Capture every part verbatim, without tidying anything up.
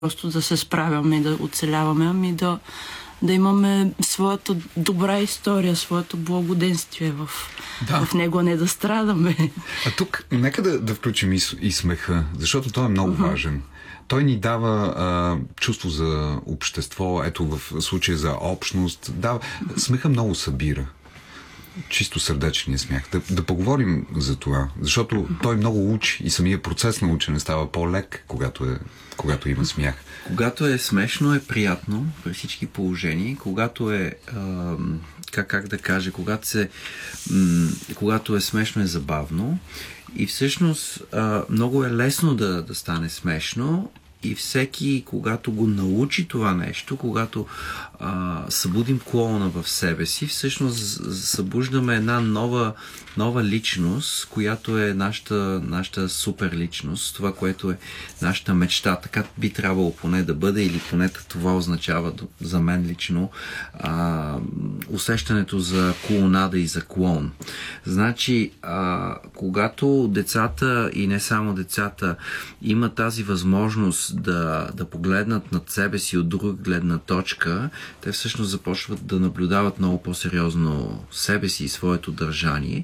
просто да се справяме и да оцеляваме, ами да, да имаме своята добра история, своето благоденствие в, да. в него, а не да страдаме. А тук нека да, да включим и, и смеха, защото той е много uh-huh. важен. Той ни дава а, чувство за общество, ето в случая за общност. Дава, смеха много събира. Чисто сърдечния смях. Да, да поговорим за това, защото той много учи и самия процес на учене става по-лек, когато, е, когато има смях. Когато е смешно, е приятно при всички положения. Когато е, а, как, как да кажа, когато, се, м, когато е смешно, е забавно. И всъщност а, много е лесно да, да стане смешно. И всеки, когато го научи това нещо, когато а, събудим клоуна в себе си, всъщност събуждаме една нова, нова личност, която е нашата, нашата супер личност, това, което е нашата мечта. Така би трябвало поне да бъде, или поне това означава за мен лично а, усещането за клоунада и за клоун. Значи, а, когато децата и не само децата имат тази възможност Да, да погледнат над себе си от друга гледна точка, те всъщност започват да наблюдават много по-сериозно себе си и своето държание.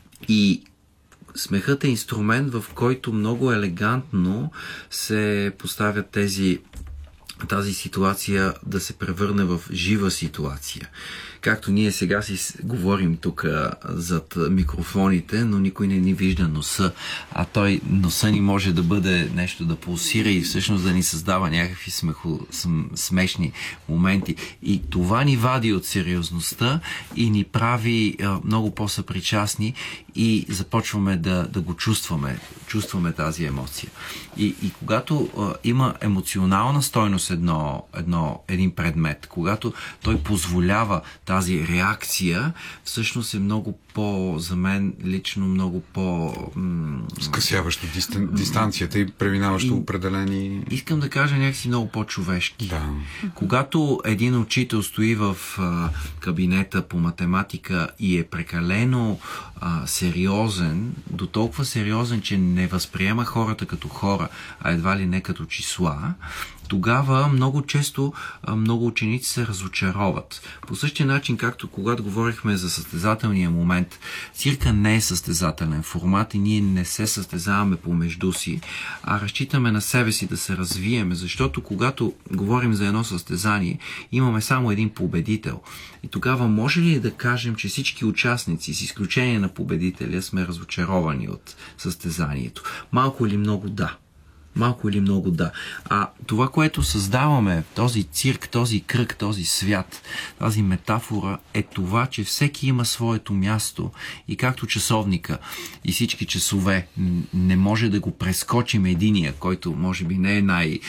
И смехът е инструмент, в който много елегантно се поставят тези тази ситуация да се превърне в жива ситуация. Както ние сега си говорим тук зад микрофоните, но никой не ни вижда носа, а той носа ни може да бъде нещо да пулсира и всъщност да ни създава някакви смехо, смешни моменти. И това ни вади от сериозността и ни прави а, много по-съпричастни и започваме да, да го чувстваме. Чувстваме тази емоция. И, и когато а, има емоционална стойност едно, едно, един предмет, когато той позволява тази реакция, всъщност е много по, за мен лично много по... М- скъсяващо дистан, дистанцията и преминаващо и, определени... Искам да кажа някакси много по-човешки. Да. Когато един учител стои в а, кабинета по математика и е прекалено а, сериозен, до толкова сериозен, че не възприема хората като хора, а едва ли не като числа, тогава много често много ученици се разочароват. По същия начин, както когато говорихме за състезателния момент, цирка не е състезателен формат и ние не се състезаваме помежду си, а разчитаме на себе си да се развиеме, защото когато говорим за едно състезание, имаме само един победител. И тогава може ли да кажем, че всички участници, с изключение на победителя, сме разочаровани от състезанието? Малко или много да. Малко или много да. А това, което създаваме, този цирк, този кръг, този свят, тази метафора е това, че всеки има своето място и както часовника и всички часове не може да го прескочим единия, който може би не е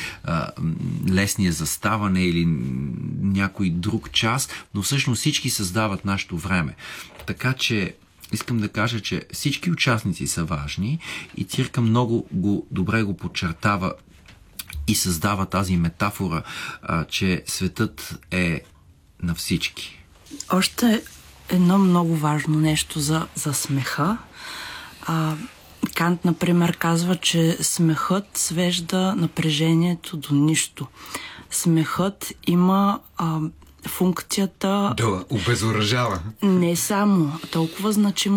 най-лесният за ставане или някой друг час, но всъщност всички създават нашето време. Така че искам да кажа, че всички участници са важни и цирка много го, добре го подчертава и създава тази метафора, а, че светът е на всички. Още едно много важно нещо за, за смеха. А, Кант, например, казва, че смехът свежда напрежението до нищо. Смехът има а, функцията... Да обезоръжава. Не само. Толкова значимо